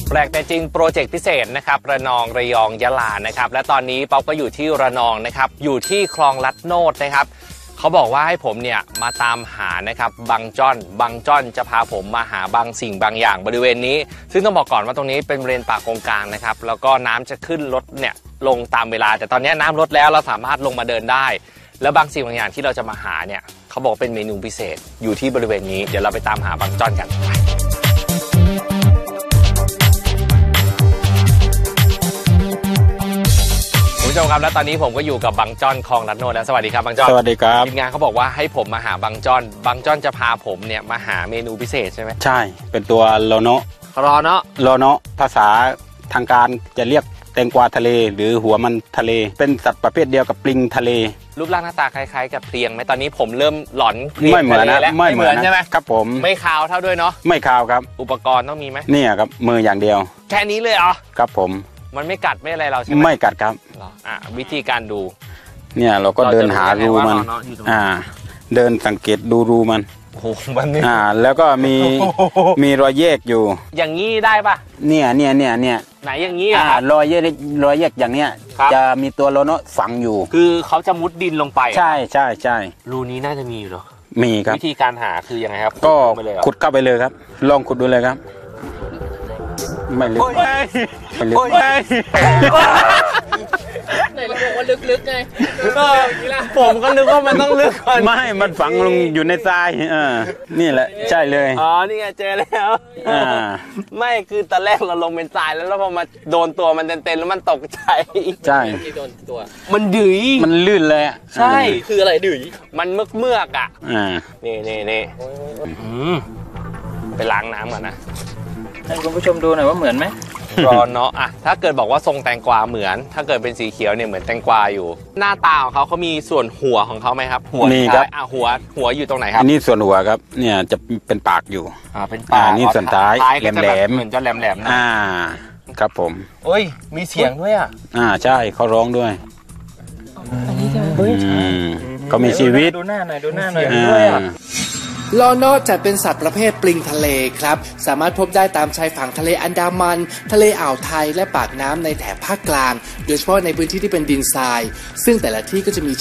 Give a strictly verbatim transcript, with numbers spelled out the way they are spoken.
แปลกแต่จริงโปรเจกต์พิเศษนะครับระนองระยองยะลานะครับและตอนนี้ป๊อปก็อยู่ที่ระนองนะครับอยู่ที่คลองลัดโนดนะครับเขาบอกว่าให้ผมเนี่ยมาตามหานะครับบางจ้อนบางจ้อนจะพาผมมาหาบางสิ่งบางอย่างบริเวณนี้ซึ่งต้องบอกก่อนว่าตรงนี้เป็นบริเวณป่าโกงกลางนะครับแล้วก็น้ำจะขึ้นรถเนี่ยลงตามเวลาแต่ตอนนี้น้ำลดแล้วเราสามารถลงมาเดินได้แล้วบางสิ่งบางอย่างที่เราจะมาหาเนี่ยเขาบอกเป็นเมนูพิเศษอยู่ที่บริเวณนี้เดี๋ยวเราไปตามหาบางจ้อนกันคุณผู้ชมครับและตอนนี้ผมก็อยู่กับบางจ้อนคลองลัดโนดแล้วสวัสดีครับบางจ้อนสวัสดีครับทีมงานเขาบอกว่าให้ผมมาหาบางจ้อนบางจ้อนจะพาผมเนี่ยมาหาเมนูพิเศษใช่ไหมใช่เป็นตัวโลโนะรอเนาะโลโนะภาษาทางการจะเรียกแตงกวาทะเลหรือหัวมันทะเลเป็นสัตว์ประเภทเดียวกับปลิงทะเลรูปร่างหน้าตาคล้ายๆกับเพลียงไหมตอนนี้ผมเริ่มหลอนเพลียงไม่เหมือนนะไม่เหมือนใช่ไหมครับผมไม่คาวเท่าด้วยเนาะไม่คาวครับอุปกรณ์ต้องมีไหมนี่ครับมืออย่างเดียวแค่นี้เลยเหรอครับผมมันไม่กัดไม่อะไรเราใช่ไหมไม่กัดครับอ่ะวิธีการดูเนี่ยเราก็เดินหารูมันอ่าเดินสังเกตดูรูมันโอ้โหมันนี่อ่าแล้วก็มีมีรอยแยกอยู่อย่างนี้ได้ปะเนี่ยเนี่ยเนี่ยเนี่ยไหนอย่างนี้อ่ะรอยแยกรอยแยกอย่างเนี้ยจะมีตัวโลโนะฝังอยู่คือเขาจะมุดดินลงไปใช่ใช่ใช่รูนี้น่าจะมีอยู่เหรอมีครับวิธีการหาคือยังไงครับก็ขุดเข้าไปเลยครับลองขุดดูเลยครับไม่ลึกไม่ลึกไหนเราบอกว่าลึกๆไงผมก็นึกว่ามันต้องลึกก่อนไม่มันฝังลงอยู่ในทรายอ่านี่แหละใช่เลยอ๋อนี่ไงเจอแล้วอ่าไม่คือตอนแรกเราลงเป็นทรายแล้วแล้วพอมาโดนตัวมันเต็มๆแล้วมันตกใจใช่โดนตัวมันดื้อมันลื่นเลยใช่คืออะไรดื้อมันเมือกเมือกอ่ะอ่านี่นี่นี่ไปล้างน้ำก่อนนะให้คุณผู้ชมดูหน่อยว่าเหมือนไหมรอเนาะอ่ะถ้าเกิดบอกว่าทรงแตงกวาเหมือนถ้าเกิดเป็นสีเขียวเนี่ยเหมือนแตงกวาอยู่หน้าตาของเขาเขามีส่วนหัวของเขาไหมครับหัวนี่ครับอ่ะหัวหัวอยู่ตรงไหนครับนี่ส่วนหัวครับเนี่ยจะเป็นปากอยู่อ่าเป็นปากนี่ส่วนท้ายแหลมๆเหมือนจะแหลมแหลมนะอ่าครับผมโอ้ยมีเสียงด้วยอ่ะอ่าใช่เขาร้องด้วยอันนี้ใช่ไหมเขามีชีวิตดูหน้าหน่อยดูหน้าหน่อยด้วยอ่ะลอโนะจัดเป็นสัตว์ประเภทปลิงทะเลครับสามารถพบได้ตามชายฝั่งทะเลอันดามันทะเลอ่าวไทยและปากน้ำในแถบภาคกลางโดยเฉพาะในพื้นที่ที่เป็นดินทรายซึ่งแต่ละที่ก็จะมี